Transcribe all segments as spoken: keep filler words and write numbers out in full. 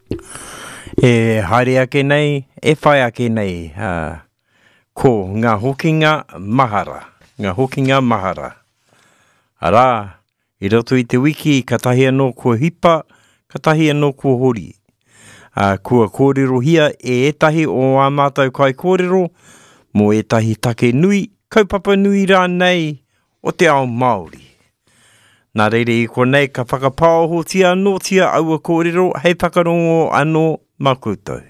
E haere ake nei, e whai ake nei, uh, ko ngā hokinga mahara. Ngā hokinga mahara. Arā, i roto i te wiki, ka tahi anō kua hipa, ka tahi anō kua hori. Uh, kua kōrero hia e etahi o a mātou kai kōrero, mo etahi take nui, kaupapa nui rā nei o te ao Māori. Nā reire i konei ka whakapāohotia anō tia aua kōrero, hei whakarongo anō mā koutou.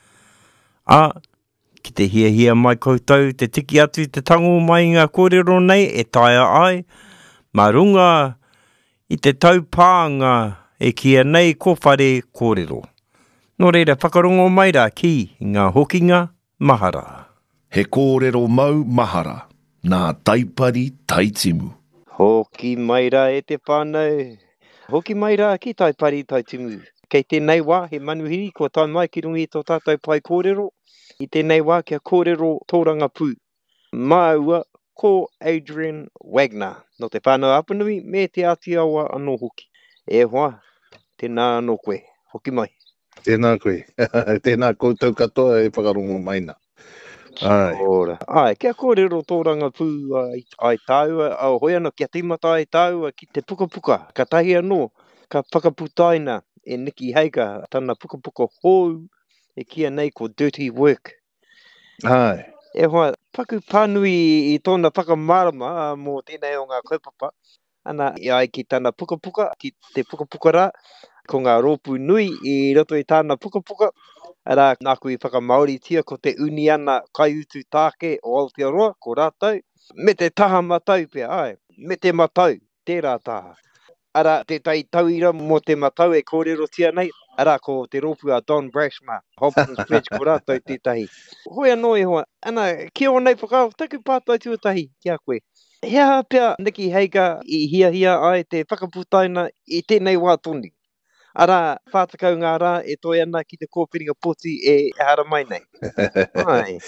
A, ki te hia hia mai koutou, te tiki atu te tango mai ngā kōrero nei, e taia ai, mā runga i te taupānga e kia nei ko whare kōrero. Nō reira, whakarongo mai rā ki ngā hokinga mahara. He kōrero mau mahara, nā taipari taitimu. Hoki mai rā e te whānau. Hoki mai rā ki taipari taitimu. Kei tēnei wā, he manuhiri, ko tai mai ki rungi tō tātou pai kōrero. I tēnei wā, kia kōrero tōranga pū. Māua, ko Adrian Wagner. No te whānau apanui, me te atiawa anō hoki. E hoa, tēnā anō koe. Hoki mai. Tēnā koe. Tēnā koutou katoa e whakarongo maina. Ai. Ora. Ai, kia kōrero tōranga pū ai, ai tāua, au hoi anō kia tīmata ai tāua ki te puka puka. Ka tahi anō, ka whakaputaina e Nikki Hager, tana puka puka hou, e kia nei ko Dirty Work. Ai. E hoa, paku pānui i tōna whakamarama mō tēnei o ngā kaupapa. Ana, i ai ki tana puka puka, ki te puka puka rā, ko ngā rōpū nui i roto i tāna puka puka. Ara, nā kui whakamaori tia ko te uniana kaiutu tāke o Aotearoa, ko rātou. Me te taha matau pia, ai. Me te matau, tērā taha. Ara, te tai tauira mo te matau e kōrero tia nei. Ara, ko te rōpū a Don Brashma, Hopkins Bridge, ko rātou tētahi. Hoi anō e hoa, ana, kia o nei whakao, taku pātai tuatahi, kia koe. Hea pia Nikki Hager i hia hia ai te whakaputaina i tēnei wā toni. Ara, whātakau ngā rā e toi ana ki te kōwhiringa poti e hara mai nei. Ai.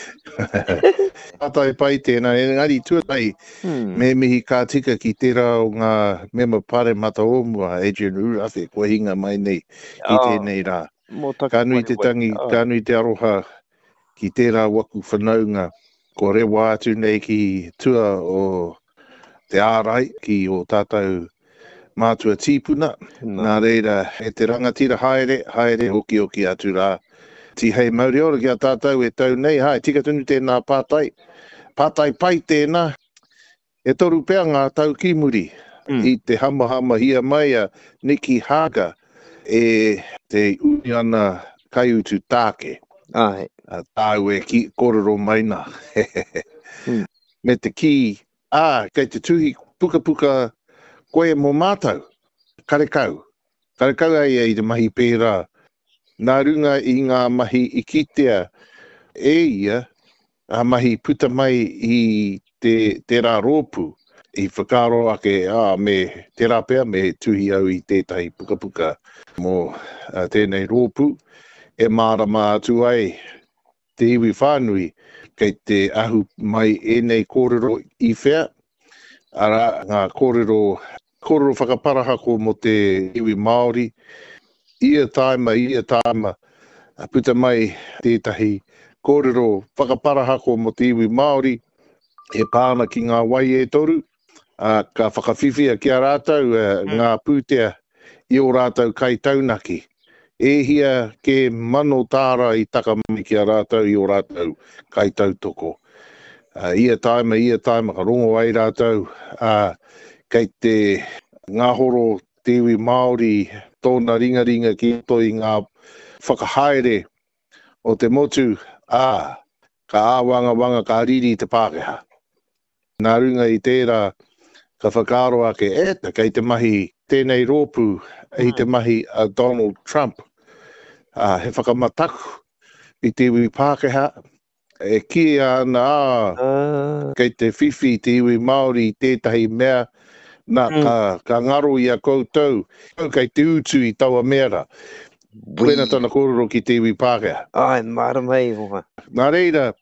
Pātai pai tēnā, engari tuatai, hmm. me mihi kā tika ki tērā o ngā mema pare mata omua, Adrian Urafe, kua hinga mai nei ki oh. tēnei rā. Ka nui te tangi, oh. ka nui te aroha ki tērā waku whanaunga, ko rewa atu nei ki tua o te ārai, ki o tātou mātua tīpuna, no. Nā reira, e te rangatira haere, haere hoki hoki atu rā. Ti hei mauri ora kia tātou e tau nei, hai, tika tunu tēnā pātai. Pātai pai tēnā, e toru pēr ngā tau ki muri, mm. i te hama hama hia mai a Nikki Hager, e te uniana kaiutu tāke. Ai. Tāu e ki kōrero maina. mm. Me te ki, ā, kei te tuhi puka puka koe mō mātou, karekau. Karekau ai e i te mahi pērā. Nā runga i ngā mahi i kitea e ia, a mahi puta mai i te, te rā rōpū. I whakaro ake, ā, me te rā pēr, me tuhi au i tētahi puka puka mō uh, tēnei rōpū. E mārama atu ai, te iwi whānui, kei te ahu mai e nei kōrero i whea. Ara, ngā kōrero Kōrero whakaparahako mo te iwi Māori, ia taima, ia taima, puta mai tētahi kōrero whakaparahako mo te iwi Māori, e pāna ki ngā wai e toru, uh, ka whakawhiwhia ki a rātou, uh, mm. ngā pūtea i o rātou kai taunaki. E hia ke mano tāra i taka mai ki a rātou i o rātou kai tautoko. Uh, ia taima, ia taima, ka rongo ai rātou, uh, kei te ngāhoro te iwi Māori tōna ringa ringa ki toi ngā whakahaere o te motu, ā, ka āwanga wanga ka riri te Pākehā. Nā runga i tērā, ka whakaro ake eta kei te mahi tēnei rōpū, i te mahi a Donald Trump. Uh, he whakamataku i te iwi Pākehā, e kia ana ā, uh. kei te whiwhi te iwi Māori tētahi mea, nā mm. ka, ka ngaro i a koutou, kei te utu i taua mera. Pūrena tana kōrero ki te iwi Pākehā. Ai, mara mai hoa. Nā reira,